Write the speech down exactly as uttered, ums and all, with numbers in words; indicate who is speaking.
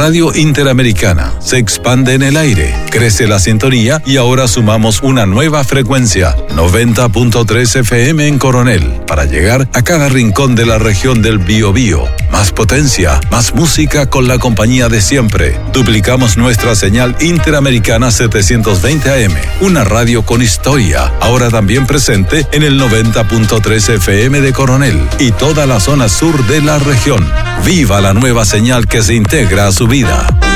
Speaker 1: Radio Interamericana se expande en el aire, crece la sintonía y ahora sumamos una nueva frecuencia, noventa punto tres F M en Coronel, para llegar a cada rincón de la región del Biobío. Más potencia, más música con la compañía de siempre. Duplicamos nuestra señal Interamericana setecientos veinte A M, una radio con historia, ahora también presente en el noventa punto tres F M de Coronel y toda la zona sur de la región. ¡Viva la nueva señal que se integra a su vida!